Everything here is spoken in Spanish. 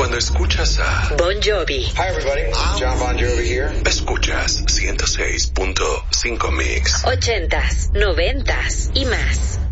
cuando escuchas a Bon Jovi. Hi everybody, John Bon Jovi here. Escuchas 106.5 Mix. 80s, 90s y más.